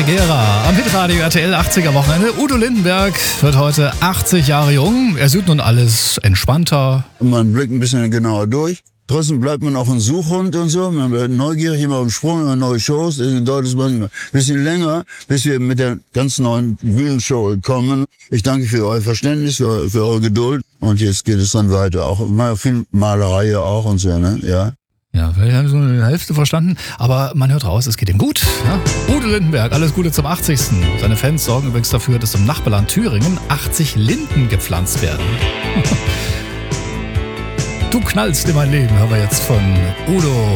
Regera am Hitradio RTL 80er Wochenende. Udo Lindenberg wird heute 80 Jahre jung. Er sieht nun alles entspannter. Man blickt ein bisschen genauer durch. Trotzdem bleibt man auch ein Suchhund und so. Man wird neugierig, immer auf dem Sprung, immer neue Shows. Deswegen dauert es manchmal ein bisschen länger, bis wir mit der ganz neuen Bühnenshow kommen. Ich danke für euer Verständnis, für eure Geduld. Und jetzt geht es dann weiter. Auch mal viel Malerei auch und so, ne? Ja. Ja, vielleicht haben Sie nur die Hälfte verstanden, aber man hört raus, es geht ihm gut. Ja? Udo Lindenberg, alles Gute zum 80. Seine Fans sorgen übrigens dafür, dass im Nachbarland Thüringen 80 Linden gepflanzt werden. Du knallst in mein Leben, hören wir jetzt von Udo.